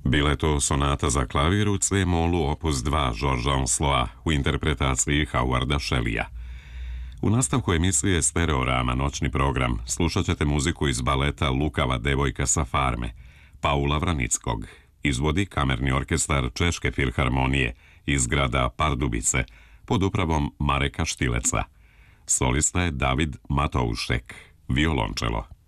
Bila je to sonata za klavir u C-molu opus 2 Georgesa Onsloa u interpretaciji Howarda Shelleya. U nastavku emisije Stereorama noćni program slušat ćete muziku iz baleta Lukava devojka sa farme, Paula Vranickog. Izvodi kamerni orkestar Češke filharmonije iz grada Pardubice pod upravom Mareka Štileca. Solista je David Matoušek, violončelo.